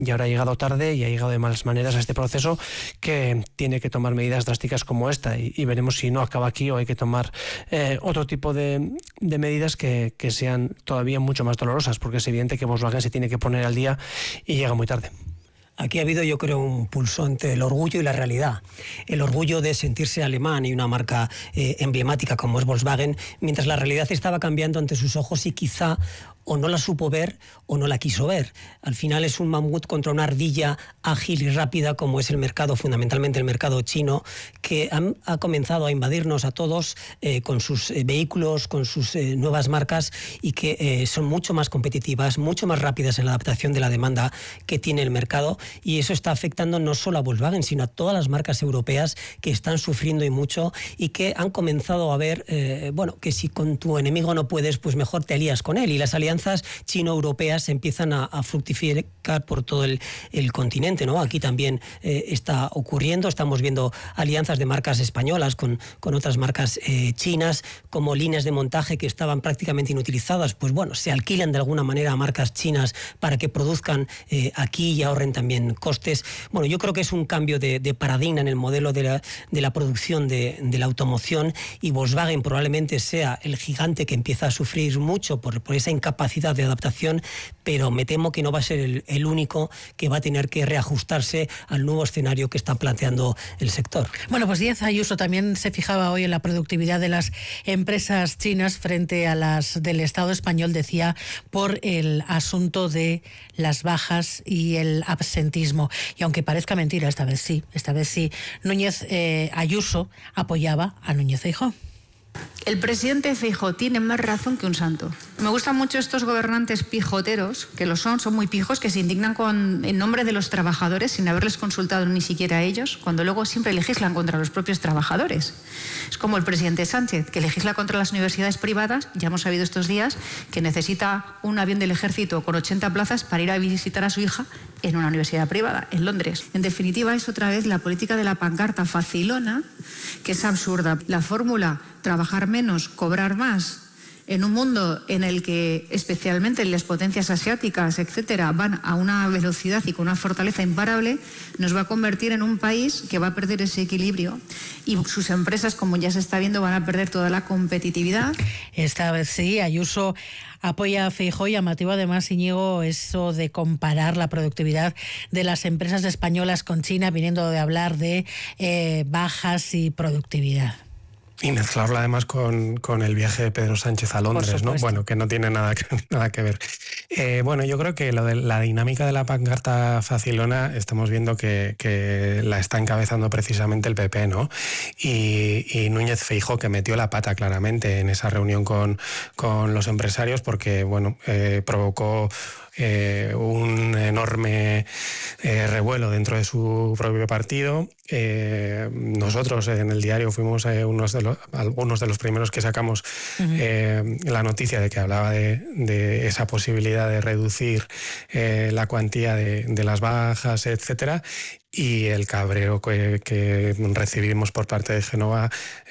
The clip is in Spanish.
y ahora ha llegado tarde y ha llegado de malas maneras a este proceso, que tiene que tomar medidas drásticas como esta, y veremos si no acaba aquí o hay que tomar otro tipo de medidas que sean todavía mucho más dolorosas, porque es evidente que Volkswagen se tiene que poner al día y llega muy tarde. Aquí ha habido, yo creo, un pulso entre el orgullo y la realidad. El orgullo de sentirse alemán y una marca emblemática como es Volkswagen, mientras la realidad estaba cambiando ante sus ojos y quizá o no la supo ver o no la quiso ver. Al final es un mamut contra una ardilla ágil y rápida como es el mercado, fundamentalmente el mercado chino, que ha comenzado a invadirnos a todos con sus vehículos, con sus nuevas marcas, y que son mucho más competitivas, mucho más rápidas en la adaptación de la demanda que tiene el mercado, y eso está afectando no solo a Volkswagen, sino a todas las marcas europeas que están sufriendo y mucho, y que han comenzado a ver, que si con tu enemigo no puedes, pues mejor te alías con él, y las alianzas chino-europeas empiezan a fructificar por todo el continente, ¿no? Aquí también está ocurriendo, estamos viendo alianzas de marcas españolas con otras marcas chinas, como líneas de montaje que estaban prácticamente inutilizadas, pues bueno, se alquilan de alguna manera a marcas chinas para que produzcan aquí y ahorren también costes. Bueno, yo creo que es un cambio de paradigma en el modelo de la producción de la automoción, y Volkswagen probablemente sea el gigante que empieza a sufrir mucho por esa incapacidad de adaptación, pero me temo que no va a ser el único que va a tener que reajustarse al nuevo escenario que está planteando el sector. Bueno, pues Díaz Ayuso también se fijaba hoy en la productividad de las empresas chinas frente a las del Estado español, decía, por el asunto de las bajas y el absentismo. Y aunque parezca mentira, esta vez sí, Ayuso apoyaba a Núñez Feijóo. El presidente Feijóo tiene más razón que un santo. Me gustan mucho estos gobernantes pijoteros, que lo son muy pijos, que se indignan en nombre de los trabajadores sin haberles consultado ni siquiera a ellos, cuando luego siempre legislan contra los propios trabajadores. Es como el presidente Sánchez, que legisla contra las universidades privadas. Ya hemos sabido estos días que necesita un avión del ejército con 80 plazas para ir a visitar a su hija en una universidad privada, en Londres. En definitiva, es otra vez la política de la pancarta facilona, que es absurda. La fórmula trabajar menos, cobrar más, en un mundo en el que especialmente las potencias asiáticas, etcétera, van a una velocidad y con una fortaleza imparable, nos va a convertir en un país que va a perder ese equilibrio, y sus empresas, como ya se está viendo, van a perder toda la competitividad. Esta vez sí, Ayuso apoya a Feijóo, y llamativo además, Íñigo, eso de comparar la productividad de las empresas españolas con China, viniendo de hablar de bajas y productividad. Y mezclarlo además con el viaje de Pedro Sánchez a Londres, ¿no? Bueno, que no tiene nada que ver. Yo creo que lo de la dinámica de la pancarta facilona estamos viendo que la está encabezando precisamente el PP, ¿no? Y Núñez Feijóo, que metió la pata claramente en esa reunión con los empresarios, porque provocó un enorme revuelo dentro de su propio partido. Nosotros en el diario fuimos algunos de los primeros que sacamos la noticia de que hablaba de esa posibilidad de reducir la cuantía de las bajas, etcétera, y el cabreo que recibimos por parte de Génova